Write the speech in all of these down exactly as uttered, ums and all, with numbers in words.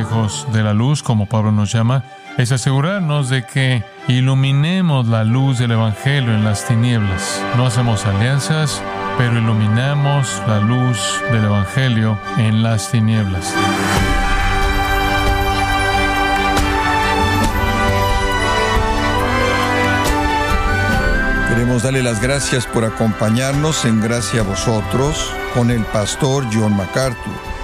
hijos de la luz, como Pablo nos llama, es asegurarnos de que iluminemos la luz del Evangelio en las tinieblas. No hacemos alianzas, pero iluminamos la luz del Evangelio en las tinieblas. Queremos darle las gracias por acompañarnos en Gracia a Vosotros con el pastor John MacArthur.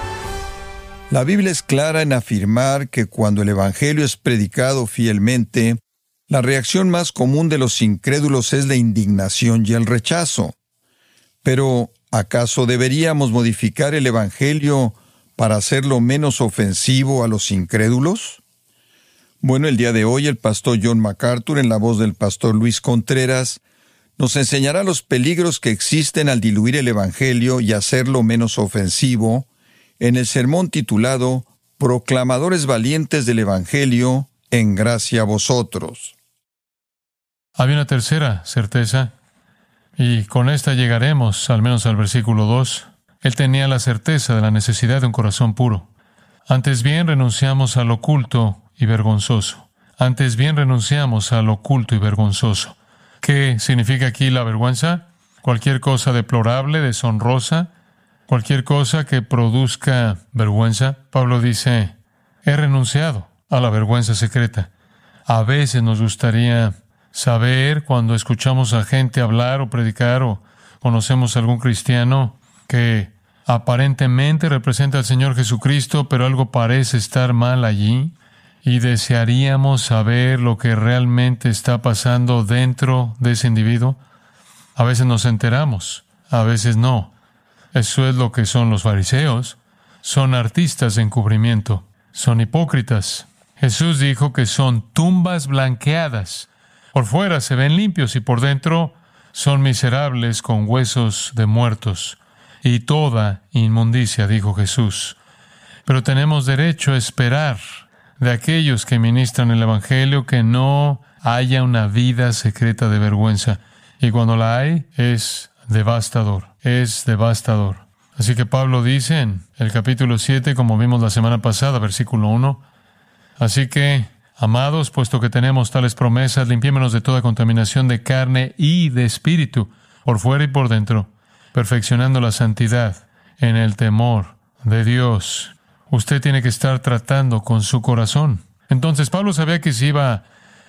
La Biblia es clara en afirmar que cuando el Evangelio es predicado fielmente, la reacción más común de los incrédulos es la indignación y el rechazo. Pero, ¿acaso deberíamos modificar el Evangelio para hacerlo menos ofensivo a los incrédulos? Bueno, el día de hoy el pastor John MacArthur, en la voz del pastor Luis Contreras, nos enseñará los peligros que existen al diluir el Evangelio y hacerlo menos ofensivo, en el sermón titulado Proclamadores Valientes del Evangelio, en gracia a vosotros. Había una tercera certeza, y con esta llegaremos al menos al versículo dos. Él tenía la certeza de la necesidad de un corazón puro. Antes bien renunciamos al oculto y vergonzoso. Antes bien renunciamos al oculto y vergonzoso. ¿Qué significa aquí la vergüenza? Cualquier cosa deplorable, deshonrosa, cualquier cosa que produzca vergüenza. Pablo dice, he renunciado a la vergüenza secreta. A veces nos gustaría saber cuando escuchamos a gente hablar o predicar o conocemos a algún cristiano que aparentemente representa al Señor Jesucristo, pero algo parece estar mal allí, y desearíamos saber lo que realmente está pasando dentro de ese individuo. A veces nos enteramos, a veces no. Eso es lo que son los fariseos. Son artistas de encubrimiento. Son hipócritas. Jesús dijo que son tumbas blanqueadas. Por fuera se ven limpios y por dentro son miserables con huesos de muertos y toda inmundicia, dijo Jesús. Pero tenemos derecho a esperar de aquellos que ministran el Evangelio que no haya una vida secreta de vergüenza. Y cuando la hay, es devastador. Es devastador. Así que Pablo dice en el capítulo siete, como vimos la semana pasada, versículo uno, así que, amados, puesto que tenemos tales promesas, limpiémonos de toda contaminación de carne y de espíritu, por fuera y por dentro, perfeccionando la santidad en el temor de Dios. Usted tiene que estar tratando con su corazón. Entonces Pablo sabía que se iba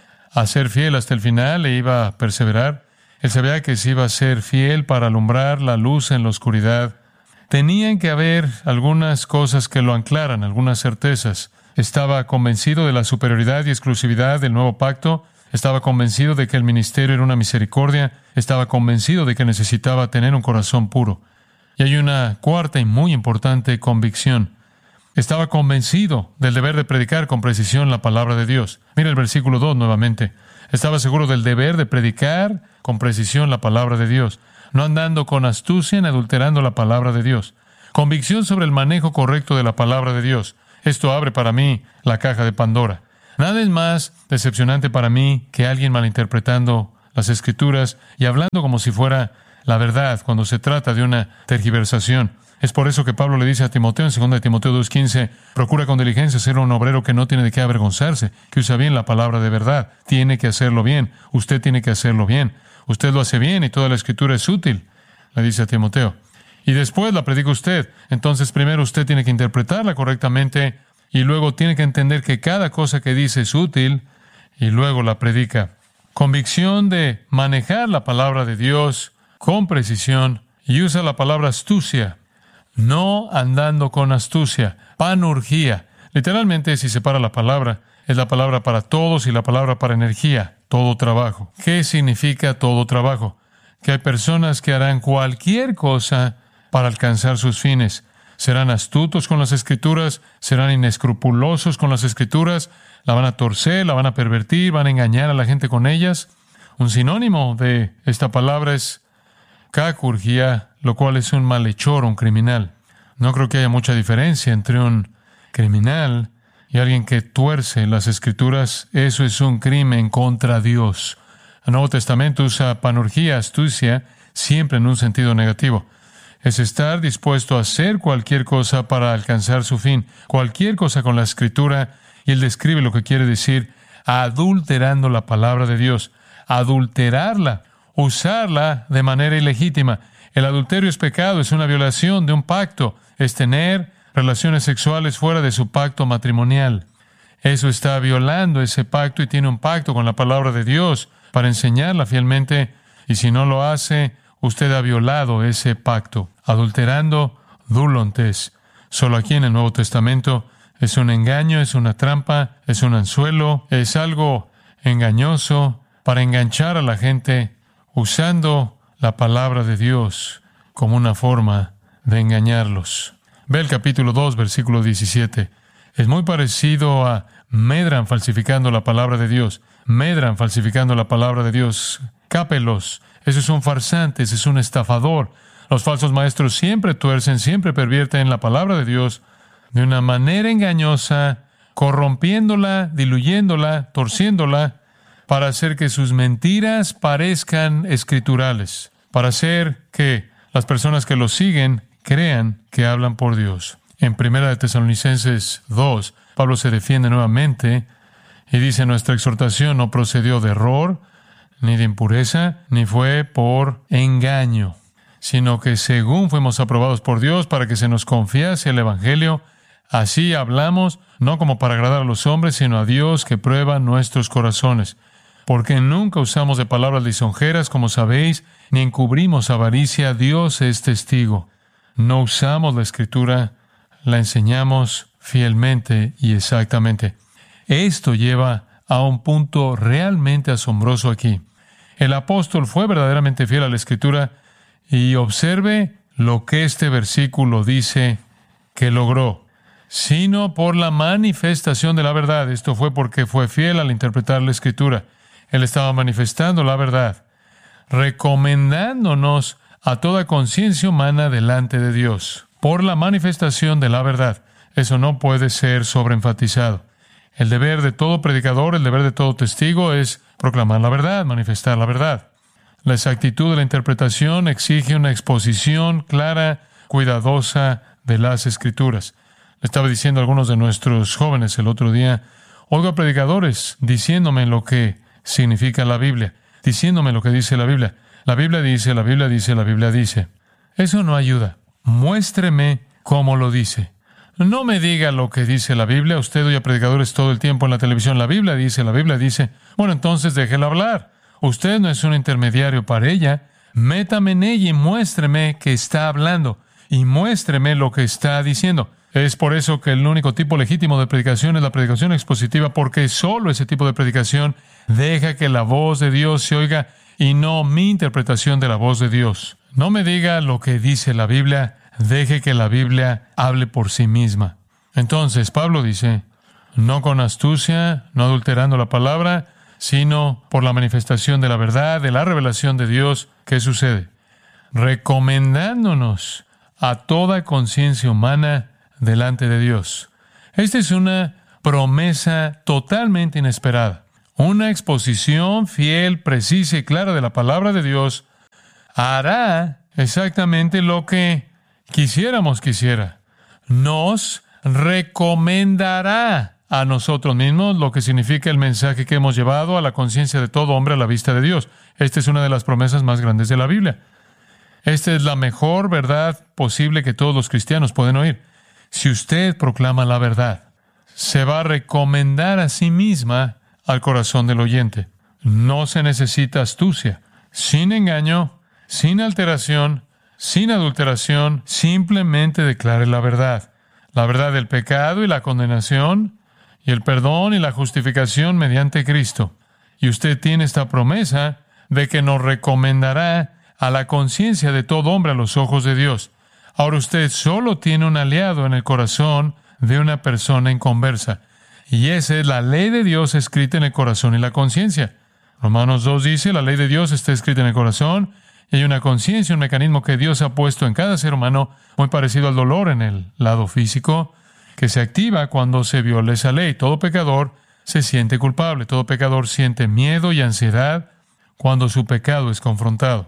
a ser fiel hasta el final e iba a perseverar. Él sabía que se iba a ser fiel para alumbrar la luz en la oscuridad. Tenían que haber algunas cosas que lo anclaran, algunas certezas. Estaba convencido de la superioridad y exclusividad del nuevo pacto. Estaba convencido de que el ministerio era una misericordia. Estaba convencido de que necesitaba tener un corazón puro. Y hay una cuarta y muy importante convicción. Estaba convencido del deber de predicar con precisión la palabra de Dios. Mira el versículo dos nuevamente. Estaba seguro del deber de predicar con precisión la palabra de Dios, no andando con astucia ni adulterando la palabra de Dios. Convicción sobre el manejo correcto de la palabra de Dios. Esto abre para mí la caja de Pandora. Nada es más decepcionante para mí que alguien malinterpretando las Escrituras y hablando como si fuera la verdad cuando se trata de una tergiversación. Es por eso que Pablo le dice a Timoteo en segunda de Timoteo dos quince, procura con diligencia ser un obrero que no tiene de qué avergonzarse, que usa bien la palabra de verdad. Tiene que hacerlo bien. Usted tiene que hacerlo bien. Usted lo hace bien y toda la Escritura es útil, le dice a Timoteo. Y después la predica usted. Entonces primero usted tiene que interpretarla correctamente y luego tiene que entender que cada cosa que dice es útil y luego la predica. Convicción de manejar la palabra de Dios con precisión y usa la palabra astucia. No andando con astucia, panurgía. Literalmente, si separa la palabra, es la palabra para todos y la palabra para energía, todo trabajo. ¿Qué significa todo trabajo? Que hay personas que harán cualquier cosa para alcanzar sus fines. Serán astutos con las Escrituras, serán inescrupulosos con las Escrituras, la van a torcer, la van a pervertir, van a engañar a la gente con ellas. Un sinónimo de esta palabra es cacurgia, lo cual es un malhechor, un criminal. No creo que haya mucha diferencia entre un criminal y alguien que tuerce las Escrituras. Eso es un crimen contra Dios. El Nuevo Testamento usa panurgía, astucia, siempre en un sentido negativo. es estar dispuesto a hacer cualquier cosa para alcanzar su fin, cualquier cosa con la Escritura, y él describe lo que quiere decir adulterando la palabra de Dios, adulterarla, usarla de manera ilegítima. El adulterio es pecado, es una violación de un pacto, es tener relaciones sexuales fuera de su pacto matrimonial. Eso está violando ese pacto y tiene un pacto con la palabra de Dios para enseñarla fielmente, y si no lo hace, usted ha violado ese pacto. Adulterando, dulontes. Solo aquí en el Nuevo Testamento es un engaño, es una trampa, es un anzuelo, es algo engañoso para enganchar a la gente usando la palabra de Dios como una forma de engañarlos. Ve el capítulo dos, versículo diecisiete. Es muy parecido a medran falsificando la palabra de Dios. Medran falsificando la palabra de Dios. Cápelos. Eso es un farsante, ese es un estafador. Los falsos maestros siempre tuercen, siempre pervierten la palabra de Dios de una manera engañosa, corrompiéndola, diluyéndola, torciéndola, para hacer que sus mentiras parezcan escriturales, para hacer que las personas que los siguen crean que hablan por Dios. En Primera de Tesalonicenses dos, Pablo se defiende nuevamente y dice: nuestra exhortación no procedió de error, ni de impureza, ni fue por engaño, sino que según fuimos aprobados por Dios para que se nos confiase el Evangelio, así hablamos, no como para agradar a los hombres, sino a Dios que prueba nuestros corazones. Porque nunca usamos de palabras lisonjeras, como sabéis, ni encubrimos avaricia. Dios es testigo. No usamos la Escritura, la enseñamos fielmente y exactamente. Esto lleva a un punto realmente asombroso aquí. El apóstol fue verdaderamente fiel a la Escritura, y observe lo que este versículo dice que logró. Sino por la manifestación de la verdad. Esto fue porque fue fiel al interpretar la Escritura. Él estaba manifestando la verdad, recomendándonos a toda conciencia humana delante de Dios. Por la manifestación de la verdad. Eso no puede ser sobreenfatizado. El deber de todo predicador, el deber de todo testigo es proclamar la verdad, manifestar la verdad. La exactitud de la interpretación exige una exposición clara, cuidadosa de las Escrituras. Le estaba diciendo a algunos de nuestros jóvenes el otro día: oigo a predicadores diciéndome lo que significa la Biblia, diciéndome lo que dice la Biblia. La Biblia dice, la Biblia dice, la Biblia dice. Eso no ayuda. Muéstreme cómo lo dice. No me diga lo que dice la Biblia. Usted oye a predicadores todo el tiempo en la televisión: la Biblia dice, la Biblia dice. Bueno, entonces déjela hablar. Usted no es un intermediario para ella. Métame en ella y muéstreme que está hablando. Y muéstreme lo que está diciendo. Es por eso que el único tipo legítimo de predicación es la predicación expositiva, porque solo ese tipo de predicación deja que la voz de Dios se oiga y no mi interpretación de la voz de Dios. No me diga lo que dice la Biblia, deje que la Biblia hable por sí misma. Entonces, Pablo dice: no con astucia, no adulterando la palabra, sino por la manifestación de la verdad, de la revelación de Dios. ¿Qué sucede? Recomendándonos a toda conciencia humana delante de Dios. Esta es una promesa totalmente inesperada. Una exposición fiel, precisa y clara de la palabra de Dios hará exactamente lo que quisiéramos que hiciera. Nos recomendará a nosotros mismos, lo que significa el mensaje que hemos llevado a la conciencia de todo hombre a la vista de Dios. Esta es una de las promesas más grandes de la Biblia. Esta es la mejor verdad posible que todos los cristianos pueden oír. Si usted proclama la verdad, se va a recomendar a sí misma al corazón del oyente. No se necesita astucia, sin engaño, sin alteración, sin adulteración. Simplemente declare la verdad. La verdad del pecado y la condenación, y el perdón y la justificación mediante Cristo. Y usted tiene esta promesa de que nos recomendará a la conciencia de todo hombre a los ojos de Dios. Ahora usted solo tiene un aliado en el corazón de una persona inconversa. Y esa es la ley de Dios escrita en el corazón y la conciencia. Romanos dos dice: la ley de Dios está escrita en el corazón, y hay una conciencia, un mecanismo que Dios ha puesto en cada ser humano, muy parecido al dolor en el lado físico, que se activa cuando se viola esa ley. Todo pecador se siente culpable. Todo pecador siente miedo y ansiedad cuando su pecado es confrontado.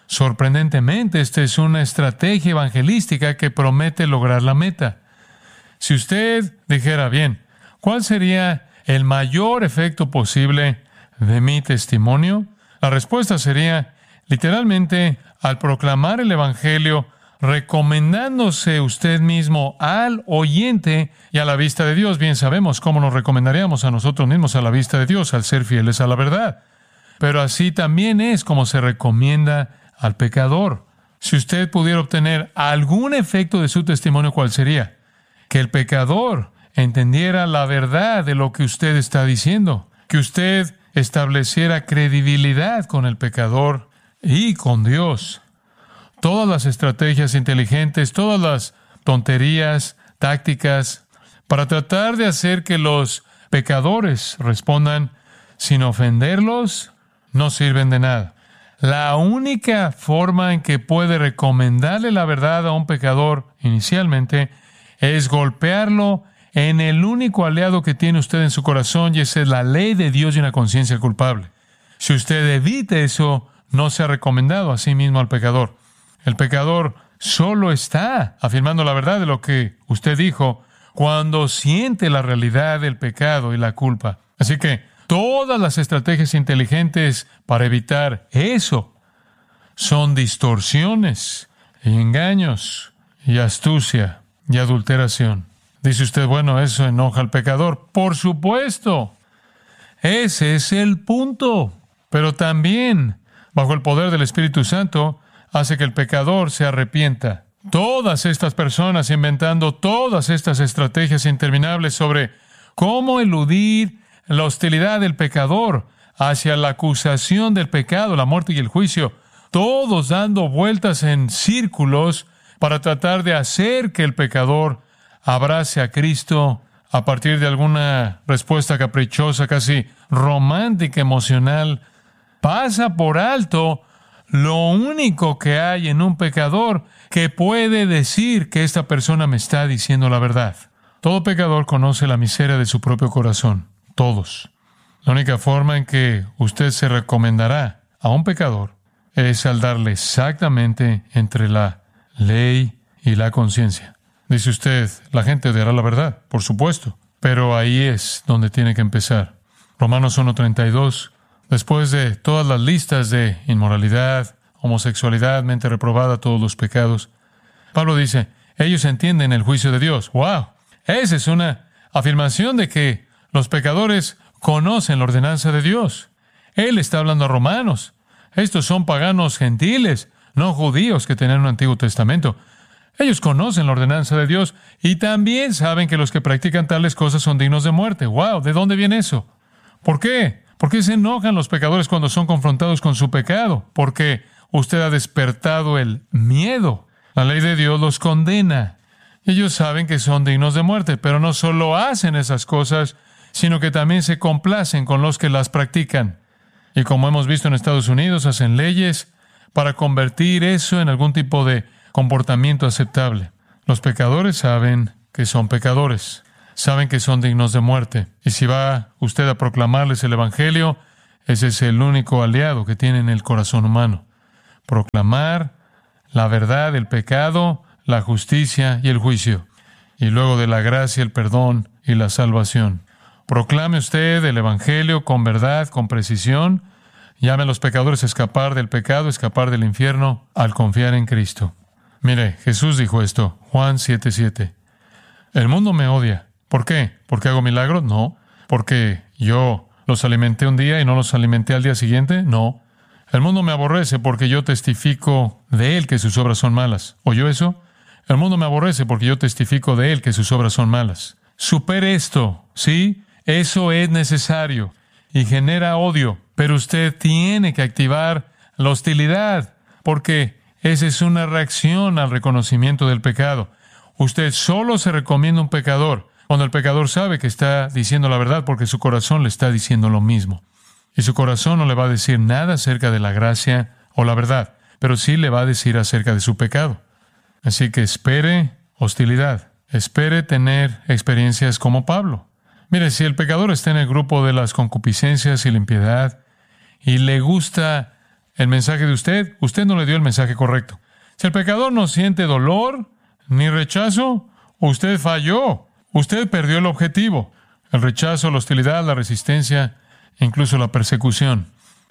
Sorprendentemente, esta es una estrategia evangelística que promete lograr la meta. Si usted dijera, bien, ¿cuál sería el mayor efecto posible de mi testimonio? La respuesta sería, literalmente, al proclamar el Evangelio, recomendándose usted mismo al oyente y a la vista de Dios. Bien sabemos cómo nos recomendaríamos a nosotros mismos a la vista de Dios, al ser fieles a la verdad. Pero así también es como se recomienda al pecador. Si usted pudiera obtener algún efecto de su testimonio, ¿cuál sería? Que el pecador entendiera la verdad de lo que usted está diciendo, que usted estableciera credibilidad con el pecador y con Dios. Todas las estrategias inteligentes, todas las tonterías, tácticas, para tratar de hacer que los pecadores respondan sin ofenderlos, no sirven de nada. La única forma en que puede recomendarle la verdad a un pecador inicialmente es golpearlo en el único aliado que tiene usted en su corazón, y esa es la ley de Dios y una conciencia culpable. Si usted evita eso, no se ha recomendado a sí mismo al pecador. El pecador solo está afirmando la verdad de lo que usted dijo cuando siente la realidad del pecado y la culpa. Así que todas las estrategias inteligentes para evitar eso son distorsiones y engaños y astucia y adulteración. Dice usted, bueno, eso enoja al pecador. Por supuesto, ese es el punto. Pero también, bajo el poder del Espíritu Santo, hace que el pecador se arrepienta. Todas estas personas inventando todas estas estrategias interminables sobre cómo eludir la hostilidad del pecador hacia la acusación del pecado, la muerte y el juicio, todos dando vueltas en círculos para tratar de hacer que el pecador abrace a Cristo a partir de alguna respuesta caprichosa, casi romántica, emocional, pasa por alto lo único que hay en un pecador que puede decir que esta persona me está diciendo la verdad. Todo pecador conoce la miseria de su propio corazón. Todos. La única forma en que usted se recomendará a un pecador es al darle exactamente entre la ley y la conciencia. Dice usted, la gente odiará la verdad, por supuesto, pero ahí es donde tiene que empezar. Romanos uno treinta y dos, después de todas las listas de inmoralidad, homosexualidad, mente reprobada, todos los pecados, Pablo dice, ellos entienden el juicio de Dios. ¡Wow! Esa es una afirmación de que los pecadores conocen la ordenanza de Dios. Él está hablando a romanos. Estos son paganos gentiles, no judíos que tenían un Antiguo Testamento. Ellos conocen la ordenanza de Dios y también saben que los que practican tales cosas son dignos de muerte. ¡Wow! ¿De dónde viene eso? ¿Por qué? ¿Por qué se enojan los pecadores cuando son confrontados con su pecado? Porque usted ha despertado el miedo. La ley de Dios los condena. Ellos saben que son dignos de muerte, pero no solo hacen esas cosas, sino que también se complacen con los que las practican. Y como hemos visto en Estados Unidos, hacen leyes para convertir eso en algún tipo de comportamiento aceptable. Los pecadores saben que son pecadores, saben que son dignos de muerte. Y si va usted a proclamarles el Evangelio, ese es el único aliado que tiene en el corazón humano. Proclamar la verdad, el pecado, la justicia y el juicio. Y luego de la gracia, el perdón y la salvación. Proclame usted el Evangelio con verdad, con precisión. Llame a los pecadores a escapar del pecado, escapar del infierno, al confiar en Cristo. Mire, Jesús dijo esto, Juan siete siete. El mundo me odia. ¿Por qué? ¿Porque hago milagros? No. ¿Porque yo los alimenté un día y no los alimenté al día siguiente? No. El mundo me aborrece porque yo testifico de él que sus obras son malas. ¿Oyó eso? El mundo me aborrece porque yo testifico de él que sus obras son malas. Supere esto, ¿sí? Eso es necesario y genera odio, pero usted tiene que activar la hostilidad, porque esa es una reacción al reconocimiento del pecado. Usted solo se recomienda un pecador cuando el pecador sabe que está diciendo la verdad porque su corazón le está diciendo lo mismo. Y su corazón no le va a decir nada acerca de la gracia o la verdad, pero sí le va a decir acerca de su pecado. Así que espere hostilidad, espere tener experiencias como Pablo. Mire, si el pecador está en el grupo de las concupiscencias y la impiedad y le gusta el mensaje de usted, usted no le dio el mensaje correcto. Si el pecador no siente dolor ni rechazo, usted falló. Usted perdió el objetivo. El rechazo, la hostilidad, la resistencia, incluso la persecución,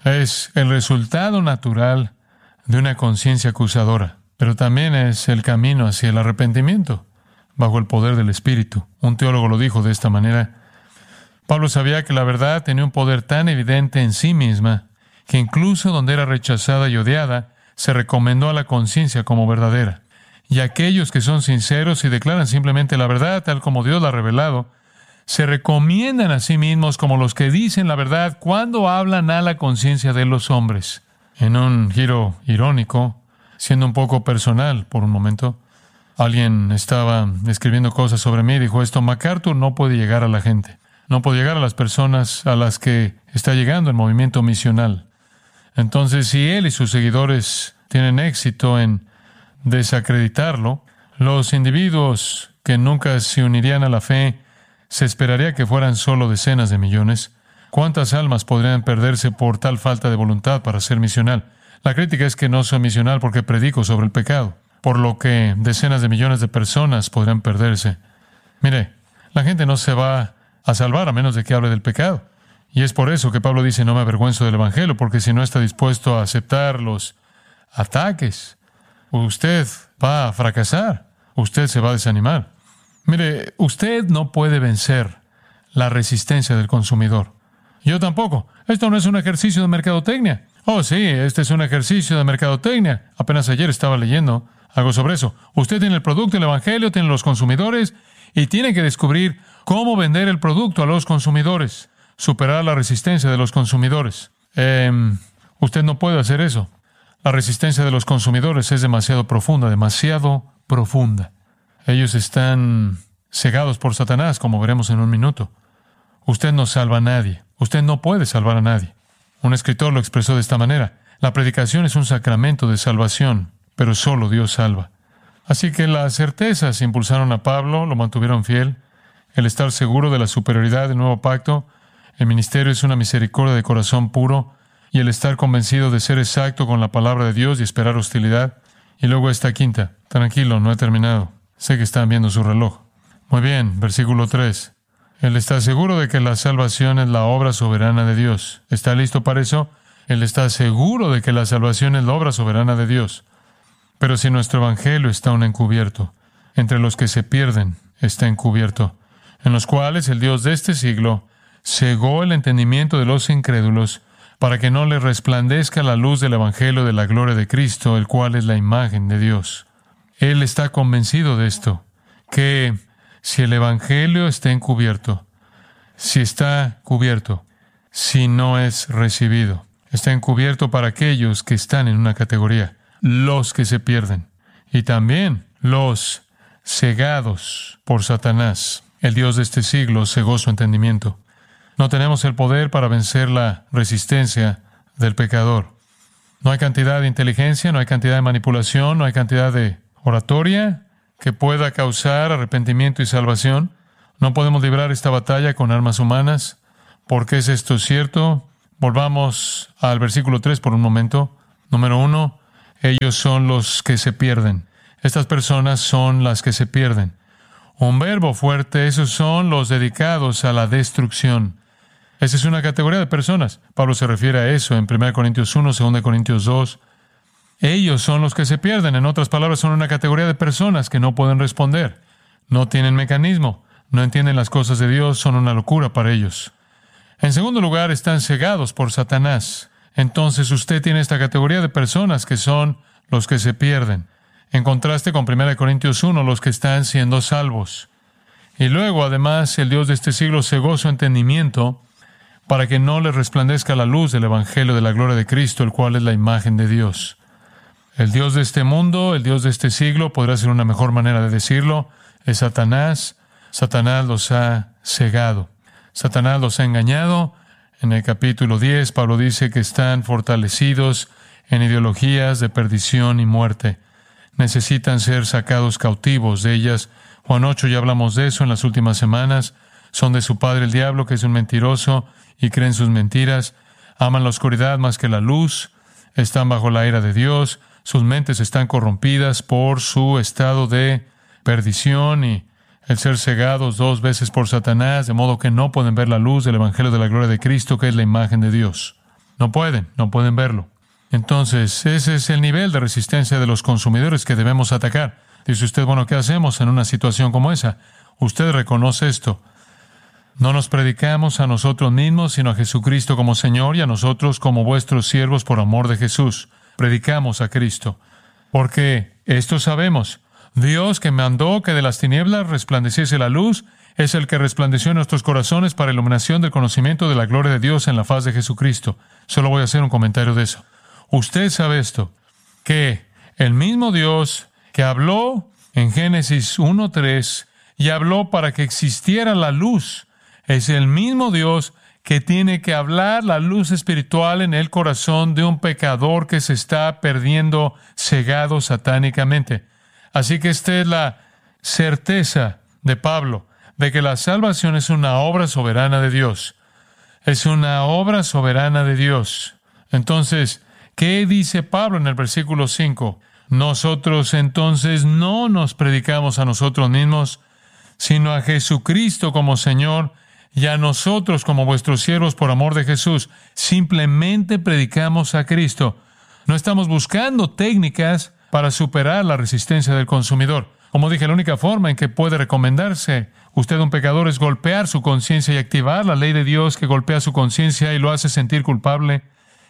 es el resultado natural de una conciencia acusadora, pero también es el camino hacia el arrepentimiento, bajo el poder del Espíritu. Un teólogo lo dijo de esta manera. Pablo sabía que la verdad tenía un poder tan evidente en sí misma, que incluso donde era rechazada y odiada, se recomendó a la conciencia como verdadera. Y aquellos que son sinceros y declaran simplemente la verdad, tal como Dios la ha revelado, se recomiendan a sí mismos como los que dicen la verdad cuando hablan a la conciencia de los hombres. En un giro irónico, siendo un poco personal por un momento, alguien estaba escribiendo cosas sobre mí y dijo esto: MacArthur no puede llegar a la gente, no puede llegar a las personas a las que está llegando el movimiento misional. Entonces, si él y sus seguidores tienen éxito en desacreditarlo, los individuos que nunca se unirían a la fe, se esperaría que fueran solo decenas de millones. ¿Cuántas almas podrían perderse por tal falta de voluntad para ser misional? La crítica es que no soy misional porque predico sobre el pecado, por lo que decenas de millones de personas podrían perderse. Mire, la gente no se va a salvar a menos de que hable del pecado. Y es por eso que Pablo dice: no me avergüenzo del Evangelio, porque si no está dispuesto a aceptar los ataques, usted va a fracasar, usted se va a desanimar. Mire, usted no puede vencer la resistencia del consumidor. Yo tampoco. Esto no es un ejercicio de mercadotecnia. Oh, sí, este es un ejercicio de mercadotecnia. Apenas ayer estaba leyendo algo sobre eso. Usted tiene el producto, el Evangelio, tiene los consumidores y tiene que descubrir cómo vender el producto a los consumidores, superar la resistencia de los consumidores. Eh, usted no puede hacer eso. La resistencia de los consumidores es demasiado profunda, demasiado profunda. Ellos están cegados por Satanás, como veremos en un minuto. Usted no salva a nadie. Usted no puede salvar a nadie. Un escritor lo expresó de esta manera: la predicación es un sacramento de salvación, pero solo Dios salva. Así que las certezas impulsaron a Pablo, lo mantuvieron fiel. El estar seguro de la superioridad del nuevo pacto, el ministerio es una misericordia de corazón puro, y el estar convencido de ser exacto con la palabra de Dios y esperar hostilidad. Y luego esta quinta: tranquilo, no he terminado. Sé que están viendo su reloj. Muy bien, versículo tres. Él está seguro de que la salvación es la obra soberana de Dios. ¿Está listo para eso? Él está seguro de que la salvación es la obra soberana de Dios. Pero si nuestro evangelio está aún encubierto, entre los que se pierden está encubierto, en los cuales el Dios de este siglo cegó el entendimiento de los incrédulos para que no les resplandezca la luz del evangelio de la gloria de Cristo, el cual es la imagen de Dios. Él está convencido de esto, que si el evangelio está encubierto, si está cubierto, si no es recibido, está encubierto para aquellos que están en una categoría, los que se pierden, y también los cegados por Satanás. El Dios de este siglo cegó su entendimiento. No tenemos el poder para vencer la resistencia del pecador. No hay cantidad de inteligencia, no hay cantidad de manipulación, no hay cantidad de oratoria que pueda causar arrepentimiento y salvación. No podemos librar esta batalla con armas humanas. ¿Por qué es esto cierto? Volvamos al versículo tres por un momento. Número uno, ellos son los que se pierden. Estas personas son las que se pierden. Un verbo fuerte, esos son los dedicados a la destrucción. Esa es una categoría de personas. Pablo se refiere a eso en primera Corintios uno, segunda Corintios dos. Ellos son los que se pierden. En otras palabras, son una categoría de personas que no pueden responder. No tienen mecanismo. No entienden las cosas de Dios. Son una locura para ellos. En segundo lugar, están cegados por Satanás. Entonces, usted tiene esta categoría de personas que son los que se pierden. En contraste con primera Corintios uno, los que están siendo salvos. Y luego, además, el Dios de este siglo cegó su entendimiento para que no les resplandezca la luz del evangelio de la gloria de Cristo, el cual es la imagen de Dios. El Dios de este mundo, el Dios de este siglo, podrá ser una mejor manera de decirlo, es Satanás. Satanás los ha cegado. Satanás los ha engañado. En el capítulo diez, Pablo dice que están fortalecidos en ideologías de perdición y muerte. Necesitan ser sacados cautivos de ellas. Juan ocho, ya hablamos de eso en las últimas semanas. Son de su padre el diablo, que es un mentiroso, y creen sus mentiras. Aman la oscuridad más que la luz. están bajo la ira de Dios, sus mentes están corrompidas por su estado de perdición y el ser cegados dos veces por Satanás, de modo que no pueden ver la luz del Evangelio de la gloria de Cristo, que es la imagen de Dios. No pueden, no pueden verlo. Entonces, ese es el nivel de resistencia de los consumidores que debemos atacar. Dice usted, bueno, ¿qué hacemos en una situación como esa? Usted reconoce esto. No nos predicamos a nosotros mismos, sino a Jesucristo como Señor y a nosotros como vuestros siervos por amor de Jesús. Predicamos a Cristo. Porque esto sabemos. Dios, que mandó que de las tinieblas resplandeciese la luz, es el que resplandeció en nuestros corazones para iluminación del conocimiento de la gloria de Dios en la faz de Jesucristo. Solo voy a hacer un comentario de eso. Usted sabe esto, que el mismo Dios que habló en Génesis uno tres y habló para que existiera la luz, es el mismo Dios que tiene que hablar la luz espiritual en el corazón de un pecador que se está perdiendo cegado satánicamente. Así que esta es la certeza de Pablo, de que la salvación es una obra soberana de Dios. Es una obra soberana de Dios. Entonces, ¿qué dice Pablo en el versículo cinco? Nosotros entonces no nos predicamos a nosotros mismos, sino a Jesucristo como Señor y a nosotros como vuestros siervos por amor de Jesús. Simplemente predicamos a Cristo. No estamos buscando técnicas para superar la resistencia del consumidor. Como dije, la única forma en que puede recomendarse usted un pecador es golpear su conciencia y activar la ley de Dios que golpea su conciencia y lo hace sentir culpable.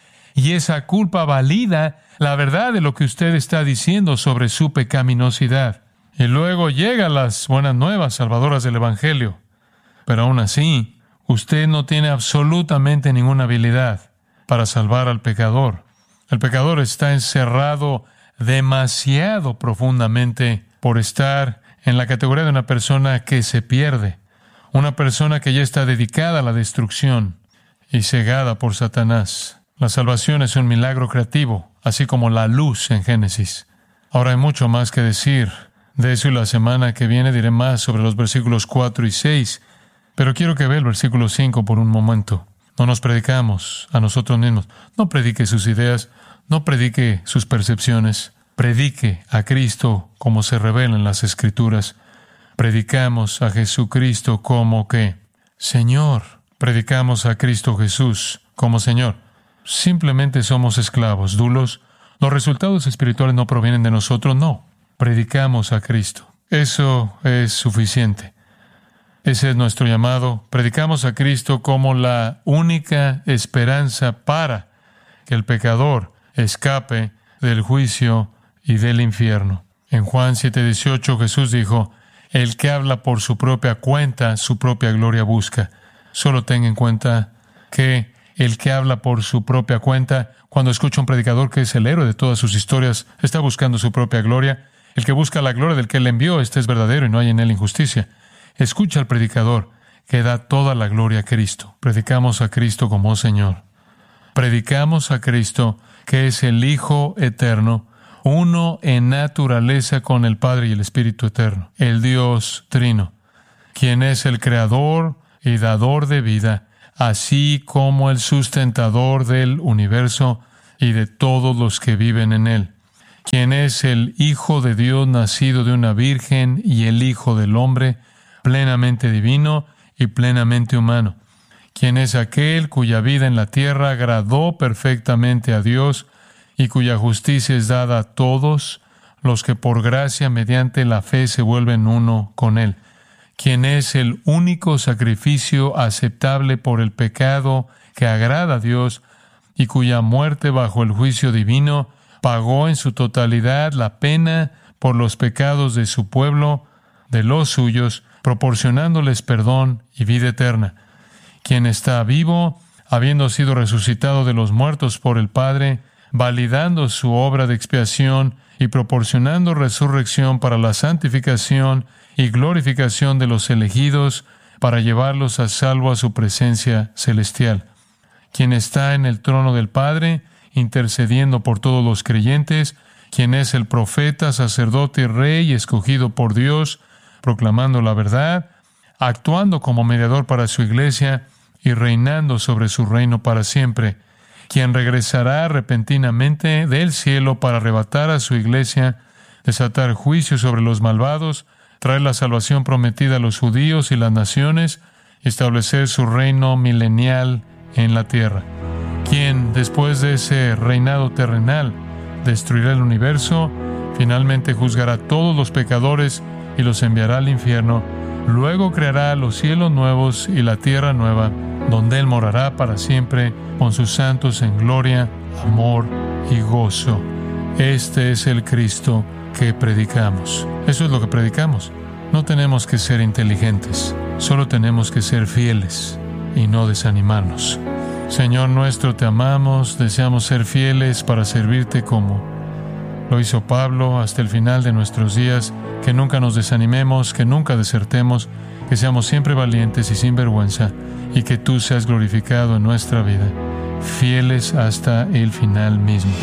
Y esa culpa valida la verdad de lo que usted está diciendo sobre su pecaminosidad. Y luego llegan las buenas nuevas salvadoras del Evangelio. Pero aún así, usted no tiene absolutamente ninguna habilidad para salvar al pecador. El pecador está encerrado demasiado profundamente por estar en la categoría de una persona que se pierde, una persona que ya está dedicada a la destrucción y cegada por Satanás. La salvación es un milagro creativo, así como la luz en Génesis. Ahora hay mucho más que decir de eso y la semana que viene diré más sobre los versículos cuatro y seis, pero quiero que vea el versículo cinco por un momento. No nos predicamos a nosotros mismos. No predique sus ideas, no predique sus percepciones. Predique a Cristo como se revela en las Escrituras. Predicamos a Jesucristo como que Señor. Predicamos a Cristo Jesús como Señor. Simplemente somos esclavos, dulos. Los resultados espirituales no provienen de nosotros, no. Predicamos a Cristo. Eso es suficiente. Ese es nuestro llamado. Predicamos a Cristo como la única esperanza para que el pecador escape del juicio y del infierno. En Juan siete dieciocho Jesús dijo, el que habla por su propia cuenta, su propia gloria busca. Solo tenga en cuenta que el que habla por su propia cuenta, cuando escucha a un predicador que es el héroe de todas sus historias, está buscando su propia gloria. El que busca la gloria del que le envió, este es verdadero y no hay en él injusticia. Escucha al predicador que da toda la gloria a Cristo. Predicamos a Cristo como Señor. Predicamos a Cristo que es el Hijo eterno, uno en naturaleza con el Padre y el Espíritu eterno, el Dios trino, quien es el creador y dador de vida, así como el sustentador del universo y de todos los que viven en él, quien es el Hijo de Dios nacido de una virgen y el Hijo del hombre, plenamente divino y plenamente humano, quien es aquel cuya vida en la tierra agradó perfectamente a Dios y cuya justicia es dada a todos los que por gracia mediante la fe se vuelven uno con Él, quien es el único sacrificio aceptable por el pecado que agrada a Dios y cuya muerte bajo el juicio divino pagó en su totalidad la pena por los pecados de su pueblo, de los suyos, proporcionándoles perdón y vida eterna, quien está vivo, habiendo sido resucitado de los muertos por el Padre, validando su obra de expiación y proporcionando resurrección para la santificación y glorificación de los elegidos, para llevarlos a salvo a su presencia celestial, quien está en el trono del Padre, intercediendo por todos los creyentes, quien es el profeta, sacerdote y rey escogido por Dios, proclamando la verdad, actuando como mediador para su iglesia y reinando sobre su reino para siempre, quien regresará repentinamente del cielo para arrebatar a su iglesia, desatar juicio sobre los malvados, traer la salvación prometida a los judíos y las naciones, y establecer su reino milenial en la tierra. Quien, después de ese reinado terrenal, destruirá el universo, finalmente juzgará a todos los pecadores y los enviará al infierno. Luego creará los cielos nuevos y la tierra nueva, donde Él morará para siempre con sus santos en gloria, amor y gozo. Este es el Cristo que predicamos. Eso es lo que predicamos. No tenemos que ser inteligentes, solo tenemos que ser fieles y no desanimarnos. Señor nuestro, te amamos, deseamos ser fieles para servirte como lo hizo Pablo hasta el final de nuestros días, que nunca nos desanimemos, que nunca desertemos, que seamos siempre valientes y sin vergüenza, y que tú seas glorificado en nuestra vida, fieles hasta el final mismo.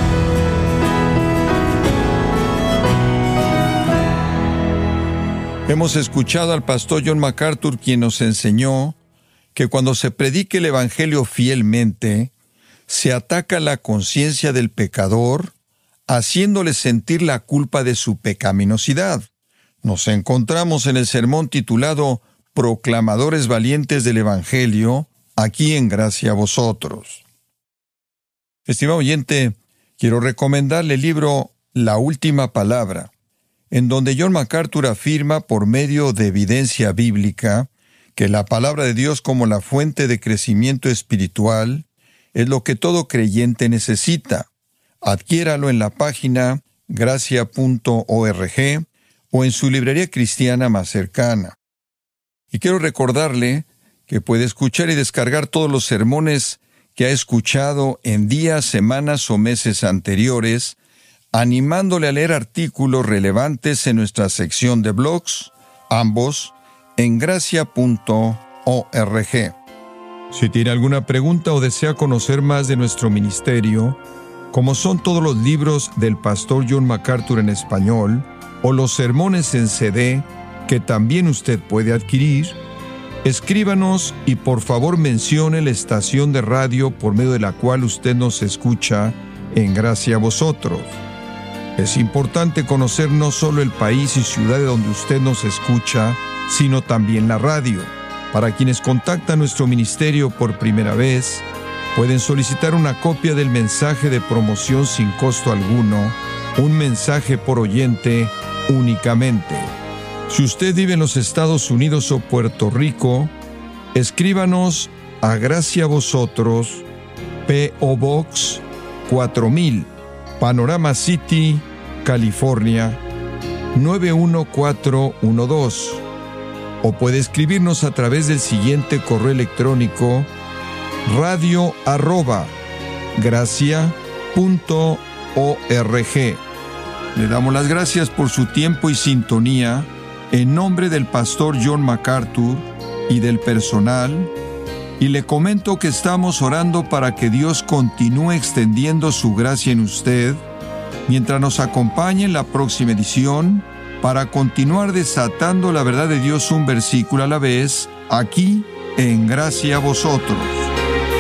Hemos escuchado al pastor John MacArthur, quien nos enseñó que cuando se predique el Evangelio fielmente, se ataca la conciencia del pecador, haciéndole sentir la culpa de su pecaminosidad. Nos encontramos en el sermón titulado Proclamadores Valientes del Evangelio, aquí en Gracia a Vosotros. Estimado oyente, quiero recomendarle el libro La Última Palabra, en donde John MacArthur afirma por medio de evidencia bíblica que la palabra de Dios como la fuente de crecimiento espiritual es lo que todo creyente necesita. Adquiéralo en la página gracia punto org o en su librería cristiana más cercana. Y quiero recordarle que puede escuchar y descargar todos los sermones que ha escuchado en días, semanas o meses anteriores, animándole a leer artículos relevantes en nuestra sección de blogs, ambos en gracia punto org. Si tiene alguna pregunta o desea conocer más de nuestro ministerio, como son todos los libros del pastor John MacArthur en español, o los sermones en C D que también usted puede adquirir, escríbanos y por favor mencione la estación de radio por medio de la cual usted nos escucha en Gracia a Vosotros. Es importante conocer no solo el país y ciudad de donde usted nos escucha, sino también la radio. Para quienes contactan nuestro ministerio por primera vez, pueden solicitar una copia del mensaje de promoción sin costo alguno, un mensaje por oyente únicamente. Si usted vive en los Estados Unidos o Puerto Rico, escríbanos a Gracia a Vosotros, P O Box cuatro mil, Panorama City, California, nueve uno cuatro uno dos. O puede escribirnos a través del siguiente correo electrónico: radio arroba gracia punto org. Le damos las gracias por su tiempo y sintonía en nombre del pastor John MacArthur y del personal, y le comento que estamos orando para que Dios continúe extendiendo su gracia en usted mientras nos acompañe en la próxima edición para continuar desatando la verdad de Dios un versículo a la vez, aquí en Gracia a Vosotros.